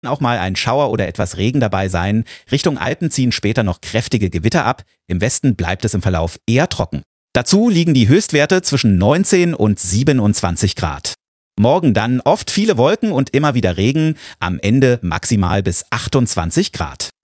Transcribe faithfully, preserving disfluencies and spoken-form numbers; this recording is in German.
auch mal ein Schauer oder etwas Regen dabei sein. Richtung Alpen ziehen später noch kräftige Gewitter ab. Im Westen bleibt es im Verlauf eher trocken. Dazu liegen die Höchstwerte zwischen neunzehn und siebenundzwanzig Grad. Morgen dann oft viele Wolken und immer wieder Regen, am Ende maximal bis achtundzwanzig Grad.